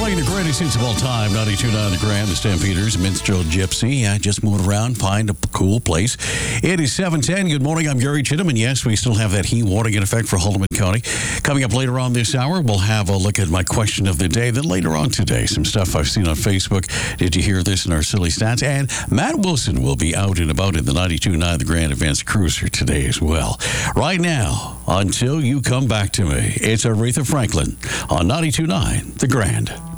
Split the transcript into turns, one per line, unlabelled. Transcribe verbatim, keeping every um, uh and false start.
playing the greatest hits of all time. ninety-two point nine The Grand, the Stampeders, Minstrel Gypsy. Yeah, just move around, find a cool place. It is seven ten. Good morning. I'm Gary Chittum, and yes, we still have that heat warning in effect for Haldimand County. Coming up later on this hour, we'll have a look at my question of the day. Then later on today, some stuff I've seen on Facebook. Did you hear this in our silly stats? And Matt Wilson will be out and about in the ninety-two point nine The Grand Advanced Cruiser today as well. Right now, until you come back to me, it's Aretha Franklin on ninety-two point nine The Grand.